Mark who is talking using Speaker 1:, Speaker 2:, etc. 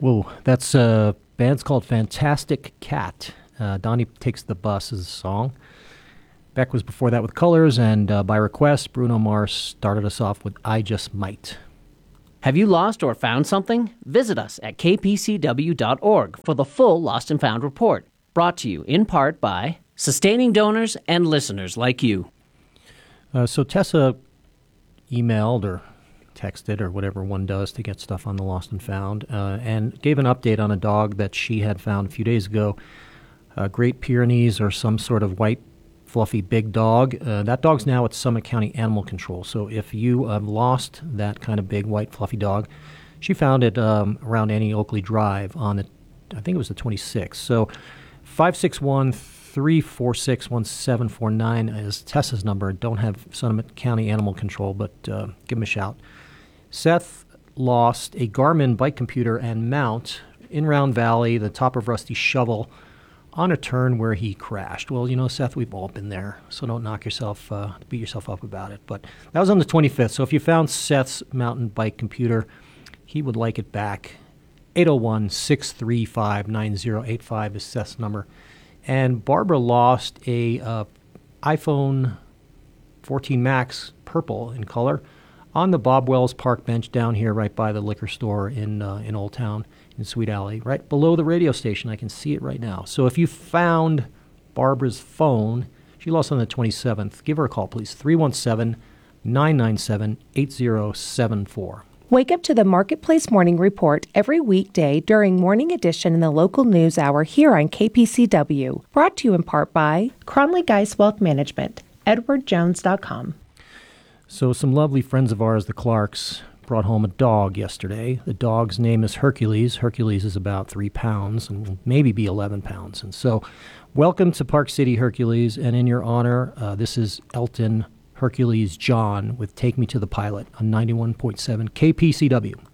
Speaker 1: Whoa, that's band's called Fantastic Cat. Donnie Takes the Bus is a song. Beck was before that with Colors, and by request, Bruno Mars started us off with I Just Might.
Speaker 2: Have you lost or found something? Visit us at kpcw.org for the full Lost and Found report, brought to you in part by sustaining donors and listeners like you.
Speaker 1: So Tessa emailed or texted or whatever one does to get stuff on the Lost and Found, and gave an update on a dog that she had found a few days ago. Great Pyrenees, or some sort of white, fluffy, big dog. That dog's now at Summit County Animal Control. So if you lost that kind of big, white, fluffy dog, she found it around Annie Oakley Drive on the, I think it was the 26th. So 561-346-1749 is Tessa's number. Don't have Summit County Animal Control, but give them a shout. Seth lost a Garmin bike computer and mount in Round Valley, the top of Rusty Shovel, on a turn where he crashed. Well, you know, Seth, we've all been there, so don't beat yourself up about it. But that was on the 25th, so if you found Seth's mountain bike computer, he would like it back. 801-635-9085 is Seth's number. And Barbara lost a iPhone 14 Max purple in color on the Bob Wells Park bench down here right by the liquor store in Old Town in Sweet Alley, right below the radio station. I can see it right now. So if you found Barbara's phone, she lost on the 27th, give her a call, please. 317-997-8074.
Speaker 3: Wake up to the Marketplace Morning Report every weekday during Morning Edition in the local news hour here on KPCW. Brought to you in part by Cronley Geis Wealth Management, edwardjones.com.
Speaker 1: So some lovely friends of ours, the Clarks, brought home a dog yesterday. The dog's name is Hercules. Hercules is about 3 pounds and will maybe be 11 pounds. And so welcome to Park City, Hercules. And in your honor, this is Elton Hercules John with Take Me to the Pilot on 91.7 KPCW.